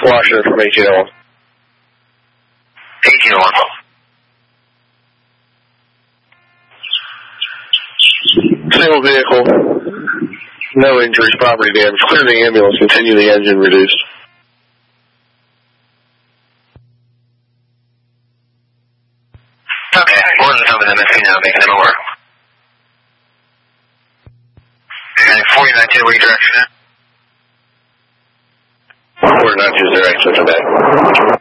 Washington from 1801. 1801. Single vehicle. No injuries, property damage. Clear the ambulance. Continue the engine reduced. Okay, more than something I'm missing now, making them work. Okay, 49-2, where you direction at? 49-2 direction today.